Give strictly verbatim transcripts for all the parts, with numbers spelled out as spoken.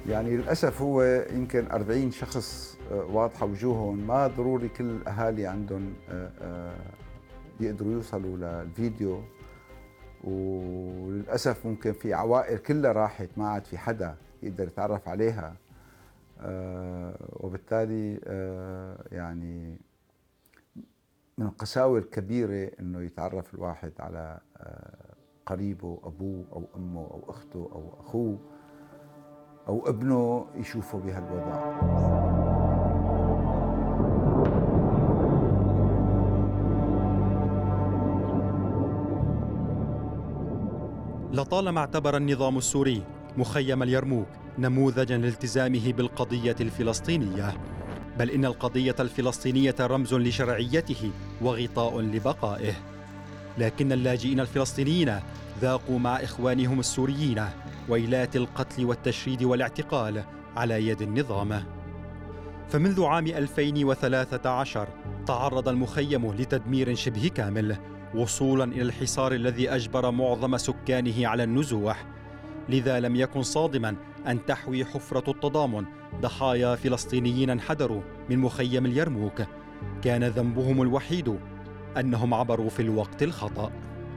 يعني للأسف هو يمكن أربعين شخص واضحة وجوههم، ما ضروري كل الأهالي عندهم يقدروا يوصلوا للفيديو، وللأسف ممكن في عوائل كلها راحت، ما عاد في حدا يقدر يتعرف عليها، وبالتالي يعني من القساوة الكبيرة إنه يتعرف الواحد على قريبه، أبوه أو أمه أو أخته أو أخوه أو ابنه، يشوفه بهالوضع. لطالما اعتبر النظام السوري مخيم اليرموك نموذجاً لالتزامه بالقضية الفلسطينية، بل إن القضية الفلسطينية رمز لشرعيته وغطاء لبقائه. لكن اللاجئين الفلسطينيين ذاقوا مع إخوانهم السوريين ويلات القتل والتشريد والاعتقال على يد النظام. فمنذ عام ألفين وثلاثة عشر تعرض المخيم لتدمير شبه كامل، وصولاً إلى الحصار الذي أجبر معظم سكانه على النزوح. لذا لم يكن صادماً أن تحوي حفرة التضامن ضحايا فلسطينيين انحدروا من مخيم اليرموك. كان ذنبهم الوحيد أنهم عبروا في الوقت الخطأ.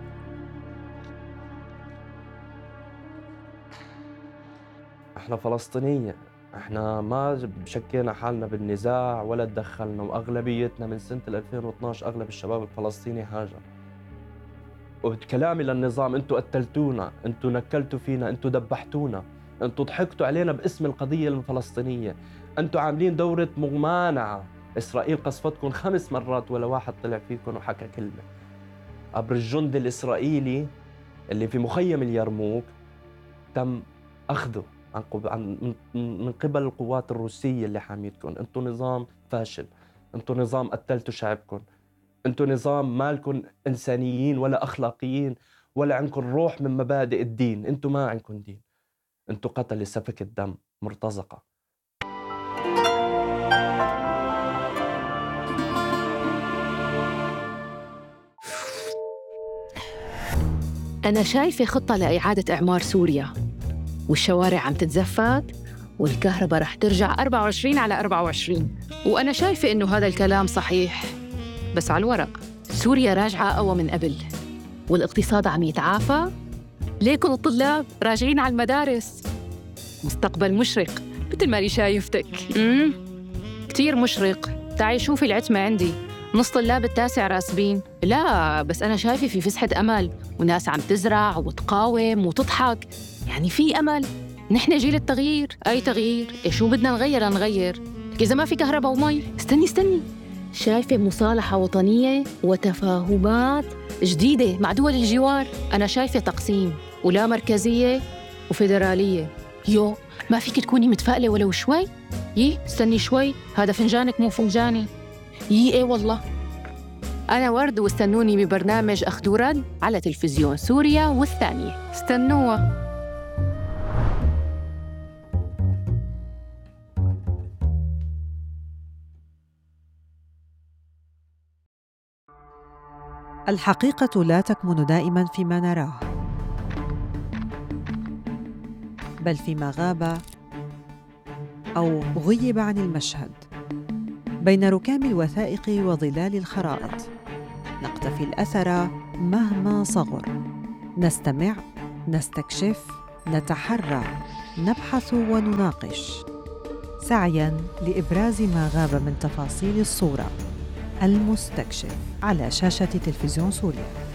احنا فلسطينية، احنا ما شكينا حالنا بالنزاع ولا تدخلنا، واغلبيتنا من سنة ألفين واثني عشر اغلب الشباب الفلسطيني هاجر. وبكلامي للنظام، انتوا قتلتونا، انتوا نكلتوا فينا، انتوا دبحتونا، انتوا ضحكتوا علينا باسم القضية الفلسطينية، انتوا عاملين دورة ممانعة. اسرائيل قصفتكم خمس مرات ولا واحد طلع فيكم وحكى كلمة. عبر الجندي الاسرائيلي اللي في مخيم اليرموك تم اخذه عن قب... عن من قبل القوات الروسية اللي حاميتكم. انتوا نظام فاشل، انتوا نظام قتلتوا شعبكم، انتوا نظام مالكم انسانيين ولا اخلاقيين ولا عندكم روح من مبادئ الدين. انتوا ما عندكم دين، انتوا قتل، سفك الدم، مرتزقة. أنا شايفة خطة لإعادة إعمار سوريا، والشوارع عم تتزفت والكهرباء رح ترجع أربعة وعشرين على أربعة وعشرين. وأنا شايفة إنه هذا الكلام صحيح، بس على الورق سوريا راجعة أقوى من قبل، والاقتصاد عم يتعافى. ليكن الطلاب راجعين على المدارس. مستقبل مشرق مثل ما لي شايفتك. امم كتير مشرق. تعي شوفي العتمة عندي، نص طلاب التاسع راسبين. لا بس أنا شايفة في فسحة أمل، وناس عم تزرع وتقاوم وتضحك. يعني في أمل. نحن جيل التغيير. أي تغيير؟ إيه شو بدنا نغير نغير؟ إذا ما في كهرباء ومي. استني استني شايفة مصالحة وطنية وتفاهمات جديدة مع دول الجوار. أنا شايفة تقسيم ولا مركزية وفيدرالية. يو ما فيك تكوني متفائلة ولو شوي؟ يي استني شوي، هذا فنجانك مو فنجاني. يي ايه والله. أنا ورد، واستنوني ببرنامج أخذ ورد على تلفزيون سوريا والثانية. استنوها. الحقيقة لا تكمن دائماً فيما نراه، بل فيما غاب أو غيب عن المشهد. بين ركام الوثائق وظلال الخرائط نقتفي الأثر مهما صغر. نستمع، نستكشف، نتحرى، نبحث ونناقش، سعياً لإبراز ما غاب من تفاصيل الصورة. المستكشف على شاشة تلفزيون سوريا.